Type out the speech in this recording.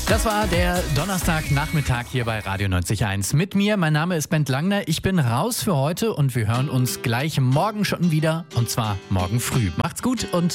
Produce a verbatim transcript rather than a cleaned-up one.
Das war der Donnerstagnachmittag hier bei Radio neunzig Komma eins. Mit mir, mein Name ist Bent Langner. Ich bin raus für heute und wir hören uns gleich morgen schon wieder. Und zwar morgen früh. Macht's gut und